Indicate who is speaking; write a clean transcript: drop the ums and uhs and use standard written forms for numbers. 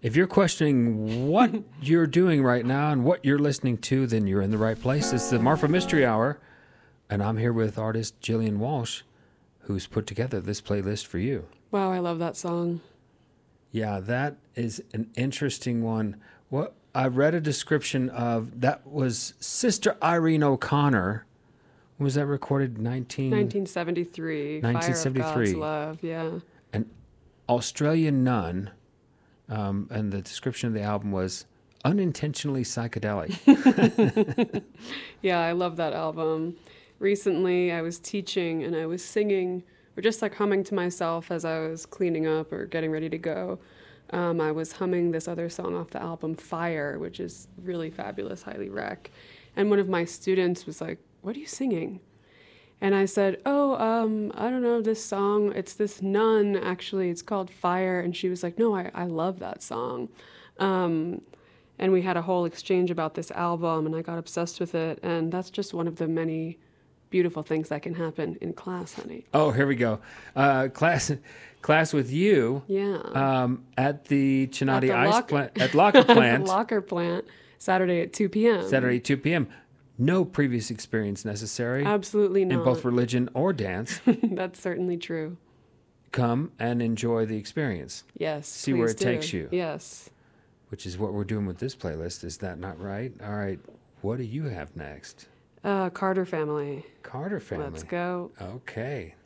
Speaker 1: If you're questioning what you're doing right now and what you're listening to, then you're in the right place. It's the Marfa Mystery Hour, and I'm here with artist Jillian Walsh, who's put together this playlist for you.
Speaker 2: Wow, I love that song.
Speaker 1: Yeah, that is an interesting one. What I read a description of that was Sister Irene O'Connor. When was that recorded?
Speaker 2: 1973.
Speaker 1: 1973.
Speaker 2: Fire of God's Love, yeah.
Speaker 1: An Australian nun. And the description of the album was unintentionally psychedelic.
Speaker 2: Yeah, I love that album. Recently, I was teaching and I was singing, or just like humming to myself as I was cleaning up or getting ready to go. I was humming this other song off the album, Fire, which is really fabulous, highly rec. And one of my students was like, "What are you singing?" And I said, I don't know, this song, it's this nun, actually, it's called Fire. And she was like, no, I love that song. And we had a whole exchange about this album, and I got obsessed with it. And that's just one of the many beautiful things that can happen in class, honey.
Speaker 1: Oh, here we go. Class with you.
Speaker 2: Yeah.
Speaker 1: At the Chinati
Speaker 2: the
Speaker 1: Ice
Speaker 2: Locker-
Speaker 1: Plant, at Locker Plant.
Speaker 2: Locker Plant, Saturday at 2 p.m.
Speaker 1: Saturday at 2 p.m. No previous experience necessary.
Speaker 2: Absolutely not.
Speaker 1: In both religion or dance.
Speaker 2: That's certainly true.
Speaker 1: Come and enjoy the experience.
Speaker 2: Yes.
Speaker 1: See where it
Speaker 2: do.
Speaker 1: takes you.
Speaker 2: Yes.
Speaker 1: Which is what we're doing with this playlist. Is that not right? All right. What do you have next?
Speaker 2: Carter Family.
Speaker 1: Carter Family.
Speaker 2: Let's go.
Speaker 1: Okay.